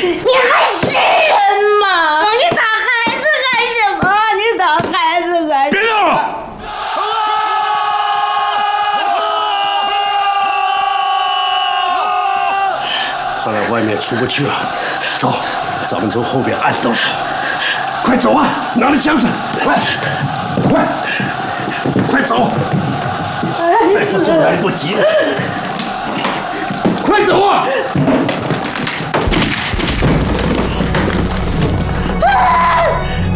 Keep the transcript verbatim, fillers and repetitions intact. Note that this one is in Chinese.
你还是人吗？你打孩子干什么？你打孩子干什么？ 别动！看来外面出不去了，走，咱们从后边暗动手。快走啊！拿着箱子，快，快，快走！再不走来不及了，快走啊！ 啊！